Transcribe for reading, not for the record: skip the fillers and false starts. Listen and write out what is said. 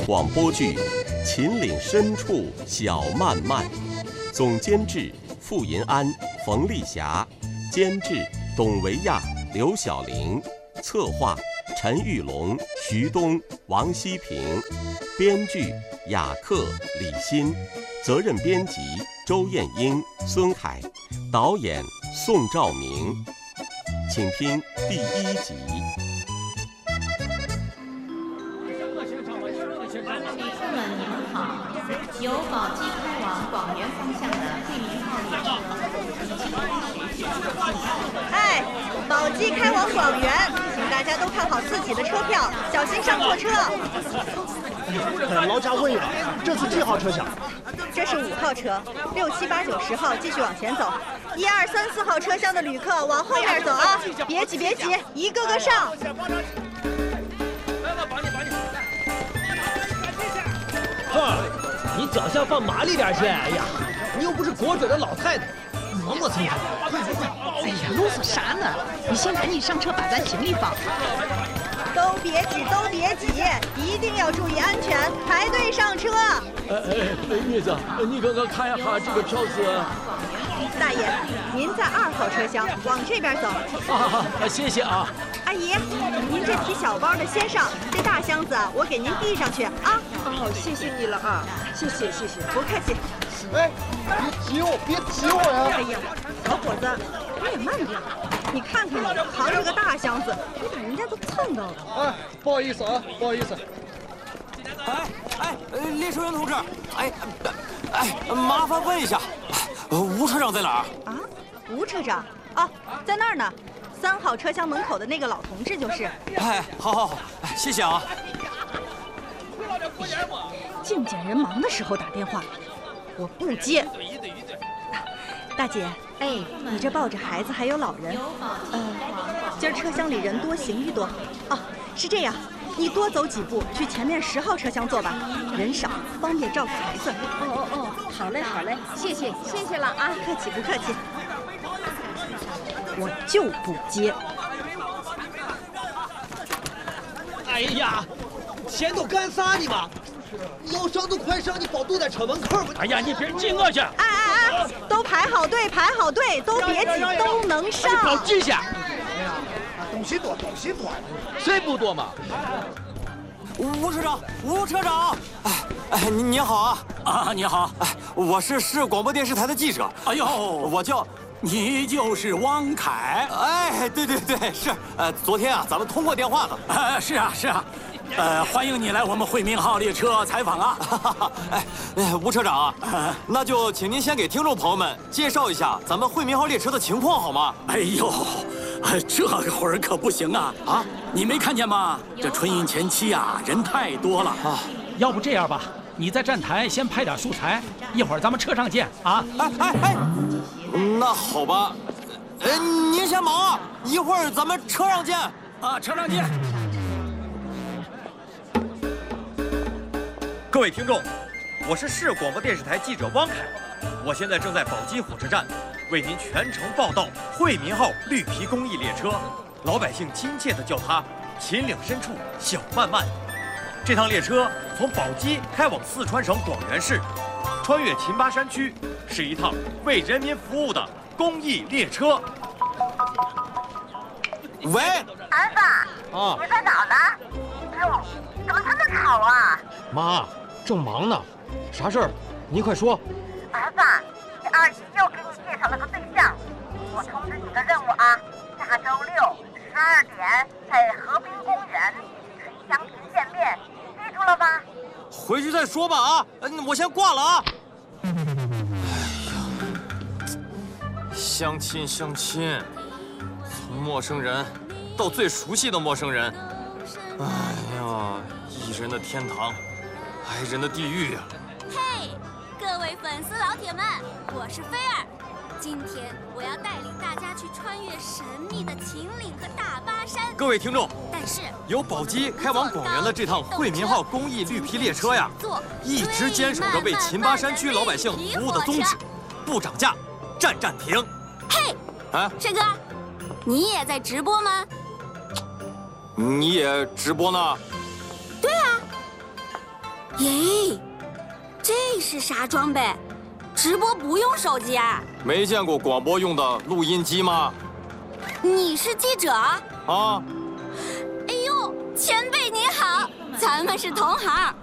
广播剧《秦岭深处小漫漫》，总监制傅银安、冯丽霞，监制董维亚、刘晓玲，策划陈玉龙、徐东、王希平，编剧雅克、李欣，责任编辑周艳英、孙凯，导演宋兆明。请听第1集。 由宝鸡开往广元方向的惠民号列车已经开始。 哎，宝鸡开往广元，请大家都看好自己的车票，小心上错车。 劳驾问了，这次几号车厢？ 这是5号车，6、7、8、9、10号继续往前走。1、2、3、4号车厢的旅客往后面走啊！别挤，别挤，一个个上。 你脚下放麻利点去！哎呀，你又不是裹脚的老太太，磨磨蹭蹭。 哎呀，啰嗦啥呢？你先赶紧上车，把咱行李放。 都别挤，都别挤，一定要注意安全，排队上车。 妹子，你刚刚看一下这个票子。 大爷，您在2号车厢，往这边走。 谢谢啊。 阿姨，您这提小包的先上，这大箱子我给您递上去啊。 哦，谢谢你了啊，谢谢。 不客气。 哎，别挤我呀！ 哎呀，小伙子，你也慢点，你看看你扛着个大箱子，你把人家都蹭到了。 哎，不好意思啊，不好意思。 列车员同志，麻烦问一下，吴车长在哪儿？ 啊，吴车长啊，在那儿呢。3号车厢门口的那个老同志就是。 好，谢谢啊。 净捡人忙的时候打电话，我不接。大姐，你这抱着孩子还有老人，今儿车厢里人多，行李多。哦，是这样，你多走几步去前面10号车厢坐吧，人少方便照顾孩子。 好嘞，谢谢了啊， 客气不客气。我就不接。 哎呀，前头干啥呢嘛？要上都快上，你保堵在车门口不？哎呀，你别挤我去！ 哎，都排好队，都别挤，都能上。 跑几下？ 东西多， 谁不多嘛？ 吴车长，您好啊！你好，我是市广播电视台的记者。哎呦，你就是汪凯？对，是。昨天啊，咱们通过电话了。是啊。欢迎你来我们惠民号列车采访啊！吴车长，那就请您先给听众朋友们介绍一下咱们惠民号列车的情况好吗？哎呦，这会儿可不行啊！你没看见吗？这春运前期啊，人太多了啊！ 要不这样吧，你在站台先拍点素材，一会儿咱们车上见啊！ 那好吧，您先忙啊，一会儿咱们车上见啊！车上见。 各位听众，我是市广播电视台记者汪凯，我现在正在宝鸡火车站，为您全程报道惠民号绿皮公益列车，老百姓亲切地叫它“秦岭深处小漫漫”。这趟列车从宝鸡开往四川省广元市，穿越秦巴山区，是一趟为人民服务的公益列车。 喂， 儿子，你在哪呢？哟，怎么这么吵啊？ 妈，正忙呢，啥事儿？你快说。 儿子，你二姨又给你介绍了个对象，我通知你个任务啊，下周6 12点在河滨公园水乡亭见面，记住了吧？ 回去再说吧啊，我先挂了啊。相亲，从陌生人到最熟悉的陌生人，哎呀，艺人的天堂，爱人的地狱啊！ 嘿，各位粉丝老铁们，我是菲儿，今天我要带领大家去穿越神秘的秦岭和大巴山。 各位听众， 但是由宝鸡开往广元的这趟惠民号公益绿皮列车呀，一直坚守着为秦巴山区老百姓服务的宗旨，不涨价，站停。 嘿，帅哥，你也在直播吗？ 你也直播呢？ 对啊。 耶，这是啥装备？直播不用手机啊？ 没见过广播用的录音机吗？ 你是记者？ 啊。 哎呦，前辈你好，咱们是同行。